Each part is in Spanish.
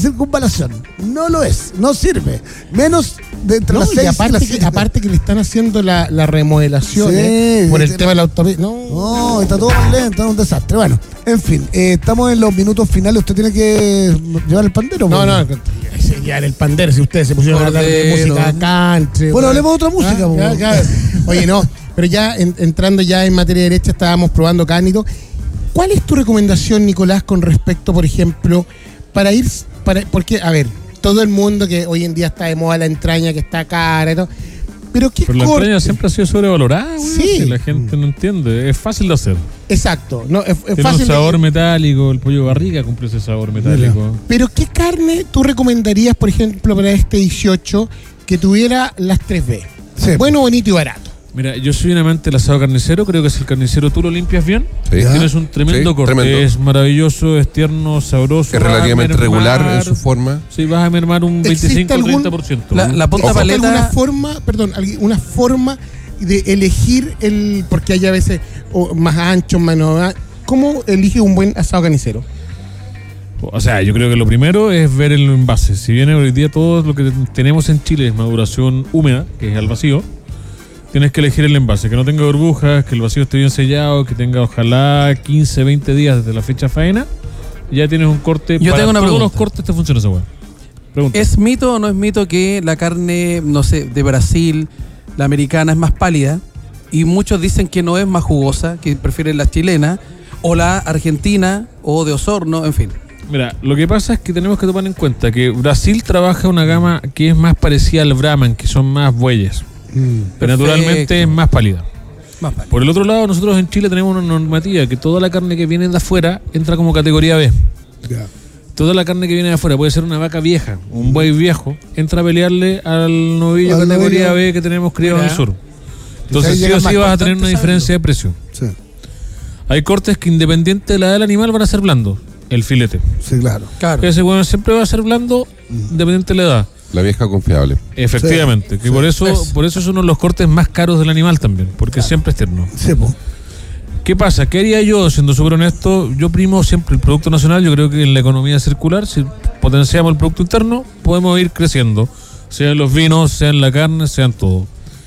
circunvalación. No lo es, no sirve. Menos de entre las 6 y las 7. Aparte que le están haciendo la remodelación por el tema de la autopista. No, está todo más lento, es un desastre. Bueno, en fin, estamos en los minutos finales. ¿Usted tiene que llevar el pandero? No, llevar el pandero. Si ustedes se pusieron a hablar de música country. Bueno, hablemos de otra música. Oye, no, pero ya entrando ya en materia de derecha, estábamos probando Cándido. ¿Cuál es tu recomendación, Nicolás, con respecto, por ejemplo, porque, a ver, todo el mundo que hoy en día está de moda la entraña, que está cara y todo, pero la entraña siempre ha sido sobrevalorada, güey. Sí. Si la gente no entiende, es fácil de hacer. Exacto, no, es tiene fácil. Un sabor metálico, el pollo barriga cumple ese sabor metálico. Pero ¿qué carne tú recomendarías, por ejemplo, para este 18 que tuviera las 3B? Sí. Bueno, bonito y barato. Mira, yo soy un amante del asado carnicero, creo que si el carnicero tú lo limpias bien, tienes un tremendo corte, tremendo. Es maravilloso, es tierno, sabroso. Es relativamente regular en su forma. Sí, vas a mermar un 25-30%. La punta paleta... ¿Alguna forma de elegir porque hay a veces más ancho, menos... ¿Cómo elige un buen asado carnicero? O sea, yo creo que lo primero es ver el envase. Si bien hoy día todo lo que tenemos en Chile es maduración húmeda, que es al vacío, tienes que elegir el envase, que no tenga burbujas, que el vacío esté bien sellado, que tenga ojalá 15, 20 días desde la fecha faena. Ya tienes un corte. Yo tengo una todos pregunta. Los cortes te funciona esa hueá. ¿Es mito o no es mito que la carne, no sé, de Brasil, la americana es más pálida? Y muchos dicen que no es más jugosa, que prefieren la chilena, o la argentina, o de Osorno, en fin. Mira, lo que pasa es que tenemos que tomar en cuenta que Brasil trabaja una gama que es más parecida al Brahman, que son más bueyes. Pero naturalmente es más pálida. Por el otro lado, nosotros en Chile tenemos una normativa que toda la carne que viene de afuera entra como categoría B. Toda la carne que viene de afuera, puede ser una vaca vieja, un buey viejo, entra a pelearle al novillo categoría B que tenemos criado en el sur. Entonces sí o sí vas a tener una diferencia de precio. Sí. Hay cortes que independiente de la edad del animal van a ser blandos. El filete. Sí, claro. Ese bueno siempre va a ser blando independiente de la edad. La vieja confiable. Efectivamente, que por eso es uno de los cortes más caros del animal también, porque siempre es tierno. Sí, pues. ¿Qué pasa? ¿Qué haría yo, siendo súper honesto? Yo primo siempre el producto nacional. Yo creo que en la economía circular, si potenciamos el producto interno, podemos ir creciendo. Sean los vinos, sean la carne, sean todo.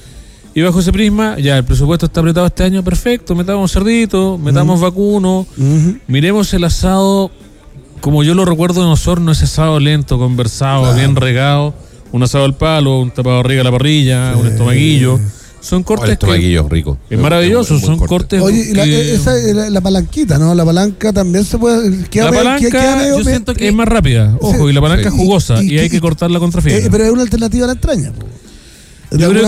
Y bajo ese prisma, ya el presupuesto está apretado este año, perfecto, metamos cerdito, metamos vacuno, miremos el asado como yo lo recuerdo en Osorno, ese asado lento, conversado, bien regado, un asado al palo, un tapabarriga a la parrilla, un estomaguillo. Son cortes el estomaguillo rico. Es maravilloso, son cortes. Oye, la palanquita, ¿no? La palanca también se puede... La palanca yo siento que es más rápida, ojo, y la palanca es jugosa y hay que cortarla contra fibra. Pero es una alternativa a la entraña. Yo creo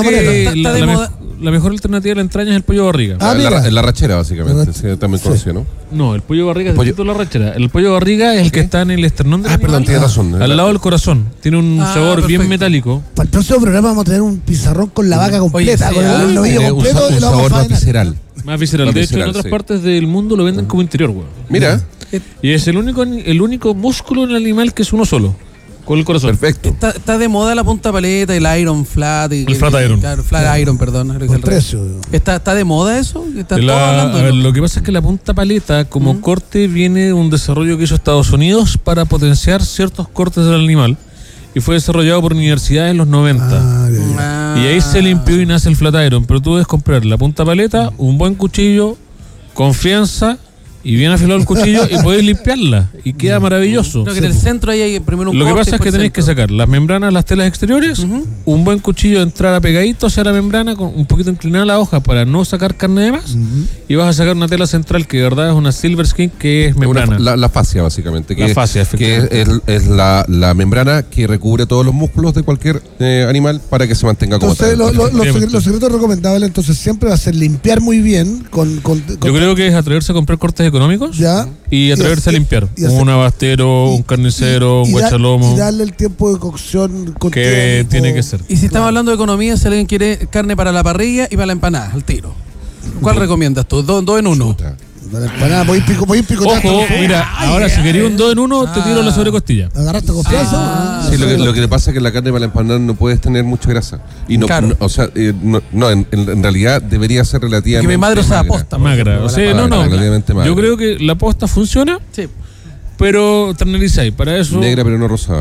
que la mejor alternativa de la entraña es el pollo barriga. La rachera, básicamente. Sí, también conocido, ¿no? No, el pollo barriga es distinto a la rachera. El pollo barriga es el que está en el esternón del animal. Perdón, tiene razón. Al lado del corazón. Tiene un sabor bien metálico. Para el próximo programa vamos a tener un pizarrón con la vaca completa, con el novillo completo. Un sabor más visceral. Más visceral. De hecho, en otras partes del mundo lo venden como interior, güey. Mira. Y es el único músculo en el animal que es uno solo. Con el corazón. Perfecto. Está de moda la punta paleta, el Iron Flat. El Flat Iron. Claro, Flat Iron, perdón. El precio. ¿Está de moda eso? ¿Están todos hablando? A ver, lo que pasa es que la punta paleta, como corte, viene de un desarrollo que hizo Estados Unidos para potenciar ciertos cortes del animal. Y fue desarrollado por universidades en los 90. Y ahí se limpió y nace el Flat Iron. Pero tú debes comprar la punta paleta, un buen cuchillo, confianza, y bien afilado el cuchillo y podéis limpiarla y queda maravilloso. Creo que en el centro ahí hay primero un Lo que pasa es que tenéis que sacar las membranas, las telas exteriores, un buen cuchillo de entrada pegadito hacia la membrana, con un poquito inclinada la hoja para no sacar carne de más, y vas a sacar una tela central que de verdad es una Silver Skin, que es membrana. La fascia, básicamente. La fascia, efectivamente. Que es la membrana que recubre todos los músculos de cualquier animal para que se mantenga como tal. Entonces, los secretos recomendables entonces siempre va a ser limpiar muy bien. Yo creo que es atreverse a comprar cortes económicos y atreverse a limpiar. Un abastero, un carnicero, un guachalomo. Y darle el tiempo de cocción que tiene que ser. Y si estamos hablando de economía, si alguien quiere carne para la parrilla y para la empanada, al tiro. ¿Cuál recomiendas tú? ¿Dos en uno? La empanada, voy pico. Ojo, mira, ahora si querías un 2 en 1, te tiro la sobrecostilla. ¿Agarraste confianza? Sí, lo que pasa es que la carne para la empanada no puedes tener mucha grasa. Y en realidad debería ser relativamente. Que mi madre usa posta. Magra. O sea, relativamente magra. Yo creo que la posta funciona. Sí. Pero ternerizáis, para eso. Negra pero no rosada.